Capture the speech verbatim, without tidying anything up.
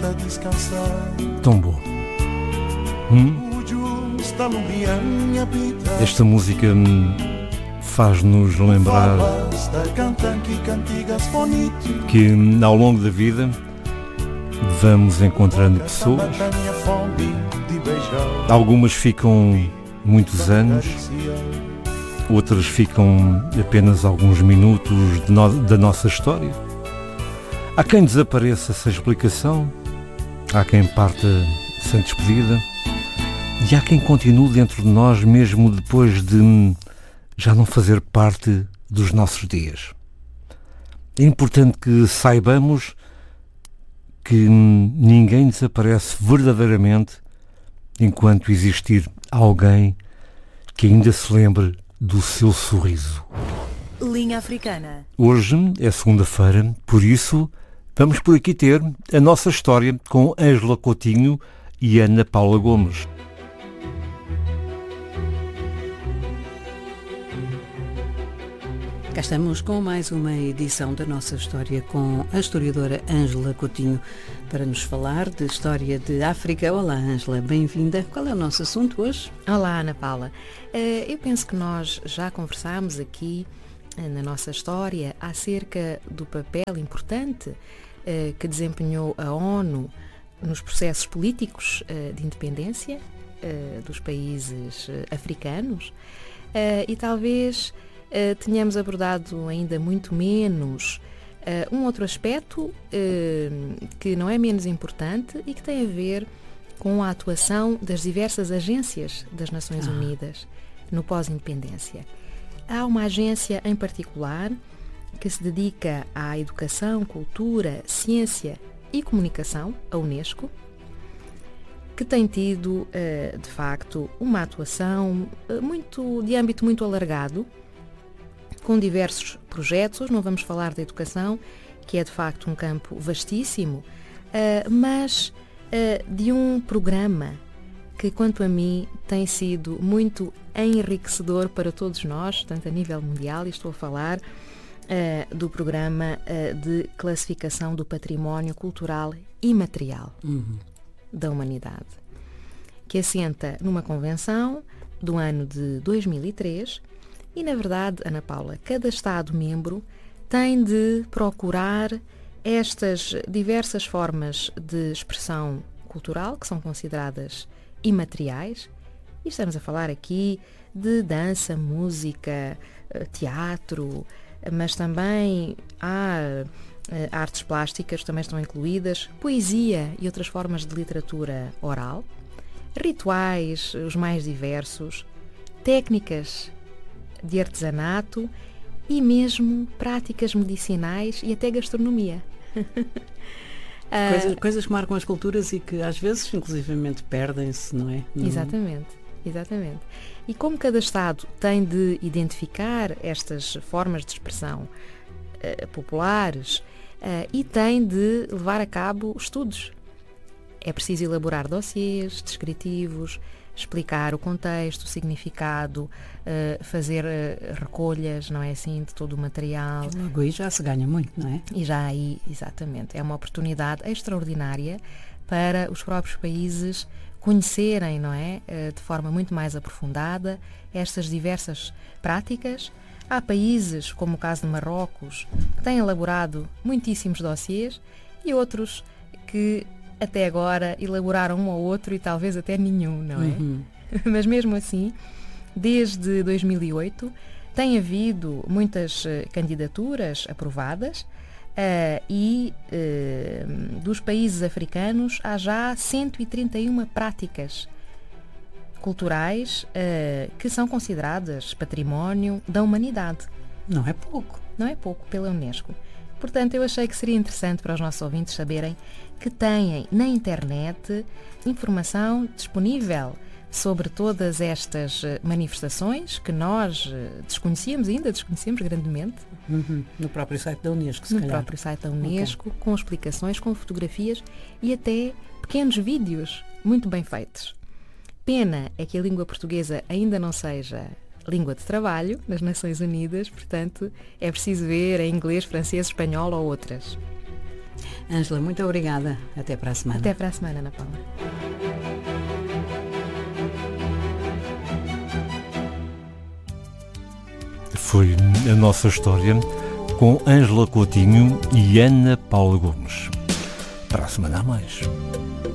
Tão bom. Hum? Esta música faz-nos lembrar que ao longo da vida vamos encontrando pessoas. Algumas ficam muitos anos, outras ficam apenas alguns minutos de no- da nossa história. Há quem desapareça sem explicação, há quem parta sem despedida e há quem continue dentro de nós mesmo depois de já não fazer parte dos nossos dias. É importante que saibamos que ninguém desaparece verdadeiramente enquanto existir alguém que ainda se lembre do seu sorriso. Linha Africana. Hoje é segunda-feira, por isso vamos por aqui ter a nossa história com Ângela Coutinho e Ana Paula Gomes. Cá estamos com mais uma edição da nossa história com a historiadora Ângela Coutinho para nos falar de história de África. Olá, Ângela, bem-vinda. Qual é o nosso assunto hoje? Olá, Ana Paula. Eu penso que nós já conversámos aqui na nossa história acerca do papel importante que desempenhou a ONU nos processos políticos de independência dos países africanos e talvez Uh, tenhamos abordado ainda muito menos uh, um outro aspecto uh, que não é menos importante e que tem a ver com a atuação das diversas agências das Nações ah. Unidas no pós-independência. Há uma agência em particular que se dedica à educação, cultura, ciência e comunicação, a Unesco, que tem tido, uh, de facto, uma atuação uh, muito, de âmbito muito alargado, com diversos projetos. Hoje não vamos falar da educação, que é de facto um campo vastíssimo, uh, mas uh, de um programa que, quanto a mim, tem sido muito enriquecedor para todos nós, tanto a nível mundial, e estou a falar uh, do programa uh, de classificação do património cultural imaterial uhum. da humanidade, que assenta numa convenção do ano de dois mil e três. E, na verdade, Ana Paula, cada Estado-membro tem de procurar estas diversas formas de expressão cultural, que são consideradas imateriais, e estamos a falar aqui de dança, música, teatro, mas também há artes plásticas, também estão incluídas, poesia e outras formas de literatura oral, rituais, os mais diversos, técnicas de artesanato e mesmo práticas medicinais e até gastronomia. Coisas, coisas que marcam as culturas e que às vezes inclusivamente perdem-se, não é? Não... Exatamente, exatamente. E como cada Estado tem de identificar estas formas de expressão uh, populares uh, e tem de levar a cabo estudos. É preciso elaborar dossiês descritivos, explicar o contexto, o significado, uh, fazer uh, recolhas, não é assim, de todo o material. Logo aí já se ganha muito, não é? E já aí, exatamente, é uma oportunidade extraordinária para os próprios países conhecerem, não é, uh, de forma muito mais aprofundada estas diversas práticas. Há países, como o caso de Marrocos, que têm elaborado muitíssimos dossiês e outros que até agora elaboraram um ou outro e talvez até nenhum, não é? Uhum. Mas mesmo assim, desde dois mil e oito, tem havido muitas uh, candidaturas aprovadas uh, e uh, dos países africanos há já cento e trinta e uma práticas culturais uh, que são consideradas património da humanidade. Não é pouco. Não é pouco pela Unesco. Portanto, eu achei que seria interessante para os nossos ouvintes saberem que têm na internet informação disponível sobre todas estas manifestações que nós desconhecíamos, ainda desconhecemos grandemente. Uhum. No próprio site da Unesco, se No calhar. próprio site da Unesco, okay. Com explicações, com fotografias e até pequenos vídeos muito bem feitos. Pena é que a língua portuguesa ainda não seja língua de trabalho nas Nações Unidas, portanto, é preciso ver em inglês, francês, espanhol ou outras. Ângela, muito obrigada. Até para a semana. Até para a semana, Ana Paula. Foi a nossa história com Ângela Coutinho e Ana Paula Gomes. Para a semana a mais.